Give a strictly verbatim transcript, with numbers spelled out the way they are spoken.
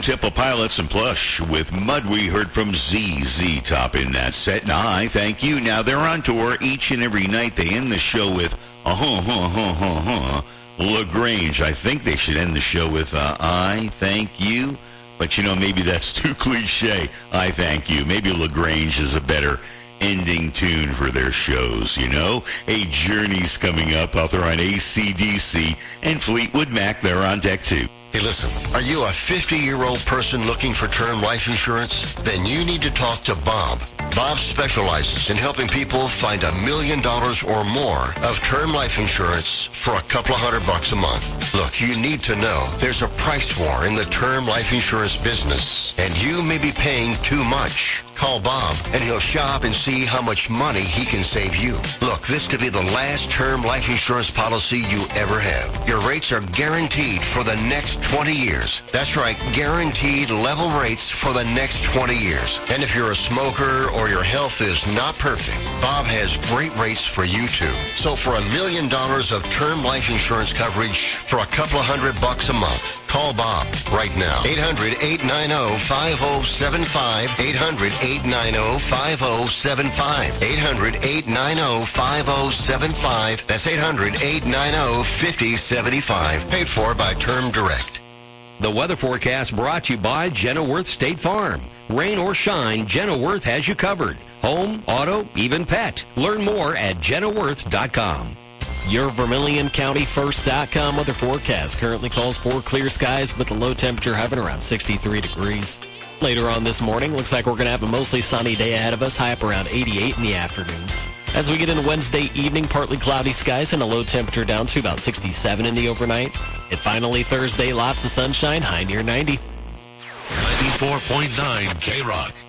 Temple Pilots and Plush with Mud. We heard from Z Z Top in that set. And I thank you. Now, they're on tour each and every night. They end the show with uh huh, huh, huh, huh, huh. LaGrange. I think they should end the show with uh, I thank you. But, you know, maybe that's too cliche. I thank you. Maybe LaGrange is a better ending tune for their shows, you know? A Journey's coming up out there on A C D C, and Fleetwood Mac, they're on deck too. Hey, listen, are you a fifty-year-old person looking for term life insurance? Then you need to talk to Bob. Bob specializes in helping people find a million dollars or more of term life insurance for a couple of hundred bucks a month. Look, you need to know there's a price war in the term life insurance business, and you may be paying too much. Call Bob, and he'll shop and see how much money he can save you. Look, this could be the last term life insurance policy you ever have. Your rates are guaranteed for the next twenty years. That's right, guaranteed level rates for the next twenty years. And if you're a smoker or your health is not perfect, Bob has great rates for you too. So for a million dollars of term life insurance coverage for a couple of hundred bucks a month, call Bob right now. eight hundred, eight nine zero, five zero seven five. eight hundred, eight nine zero, five zero seven five. eight hundred, eight nine zero, five zero seven five. That's eight hundred, eight nine zero, five zero seven five. Paid for by Term Direct. The weather forecast brought to you by Genworth State Farm. Rain or shine, Genworth has you covered. Home, auto, even pet. Learn more at Genworth dot com. Your Vermilion County First dot com weather forecast currently calls for clear skies with a low temperature hovering around sixty-three degrees. Later on this morning, looks like we're going to have a mostly sunny day ahead of us, high up around eighty-eight in the afternoon. As we get into Wednesday evening, partly cloudy skies and a low temperature down to about sixty-seven in the overnight. And finally, Thursday, lots of sunshine, high near ninety. ninety-four point nine K-Rock.